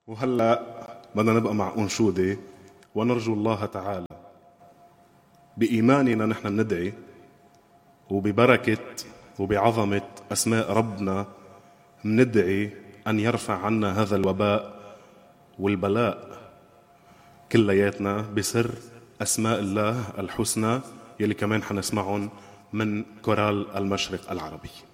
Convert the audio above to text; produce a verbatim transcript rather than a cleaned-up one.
وهلأ بدنا نبقى مع أنشودة، ونرجو الله تعالى بإيماننا نحن ندعي وببركة وبعظمة أسماء ربنا ندعي أن يرفع عنا هذا الوباء والبلاء كلياتنا بسر أسماء الله الحسنى يلي كمان حنسمعهم من كورال المشرق العربي.